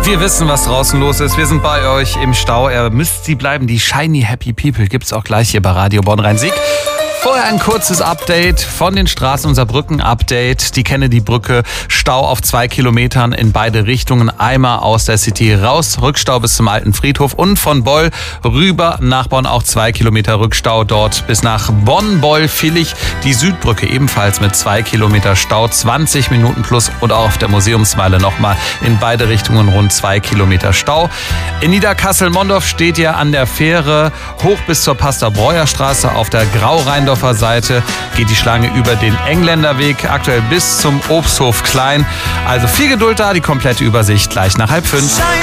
Wir wissen, was draußen los ist. Wir sind bei euch im Stau. Ihr müsst sie bleiben. Die Shiny Happy People gibt's auch gleich hier bei Radio Bonn-Rhein-Sieg. Vorher ein kurzes Update von den Straßen, unser Brücken-Update. Die Kennedy-Brücke, Stau auf 2 Kilometern in beide Richtungen. Einmal aus der City raus, Rückstau bis zum alten Friedhof und von Boll rüber nach Bonn auch 2 Kilometer Rückstau dort bis nach Bonn, Boll, Villich. Die Südbrücke ebenfalls mit 2 Kilometer Stau, 20 Minuten plus und auch auf der Museumsmeile nochmal in beide Richtungen rund 2 Kilometer Stau. In Niederkassel-Mondorf steht ihr an der Fähre hoch bis zur Pastor-Breuer-Straße auf der Grau-Rheindorfer Seite geht die Schlange über den Engländerweg, aktuell bis zum Obsthof Klein. Also viel Geduld da, die komplette Übersicht gleich nach 4:30.